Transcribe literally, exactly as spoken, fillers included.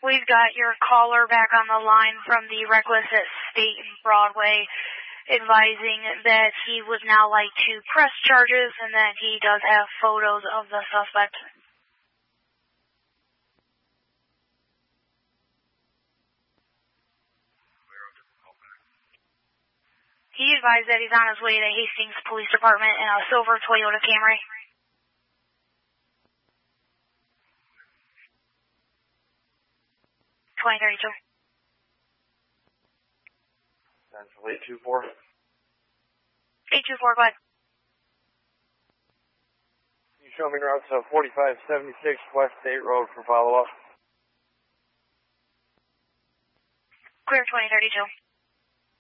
We've got your caller back on the line from the Reckless at State and Broadway, advising that he would now like to press charges and that he does have photos of the suspect. He advised that he's on his way to Hastings Police Department in a silver Toyota Camry. twenty thirty-two. That's eight two four. eight two four, go ahead. You show me route to forty-five seventy-six West State Road for follow-up. Clear twenty thirty-two.